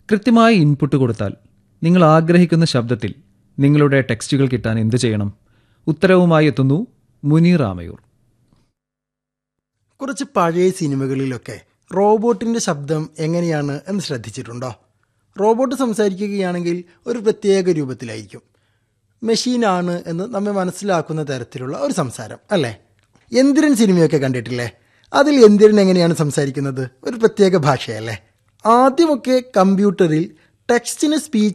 കൃത്യമായി ഇൻപുട്ട് കൊടുത്താൽ നിങ്ങൾ ആഗ്രഹിക്കുന്ന ശബ്ദത്തിൽ നിങ്ങളുടെ ടെക്സ്റ്റുകൾ കിട്ടാൻ എന്ത് ചെയ്യണം? ഉത്തരവുമായി എത്തുന്നു മുനീർ ആമയൂർ. കുറച്ച് പഴയ സിനിമകളിലൊക്കെ റോബോട്ടിൻ്റെ ശബ്ദം എങ്ങനെയാണ് എന്ന് ശ്രദ്ധിച്ചിട്ടുണ്ടോ? റോബോട്ട് സംസാരിക്കുകയാണെങ്കിൽ ഒരു പ്രത്യേക രൂപത്തിലായിരിക്കും. മെഷീനാണ് എന്ന് നമ്മെ മനസ്സിലാക്കുന്ന തരത്തിലുള്ള ഒരു സംസാരം അല്ലേ? യന്ത്രൻ സിനിമയൊക്കെ കണ്ടിട്ടില്ലേ? അതിൽ യന്ത്രൻ എങ്ങനെയാണ് സംസാരിക്കുന്നത്? ഒരു പ്രത്യേക ഭാഷയല്ലേ? ആദ്യമൊക്കെ കമ്പ്യൂട്ടറിൽ ടെക്സ്റ്റിന് സ്പീച്ച്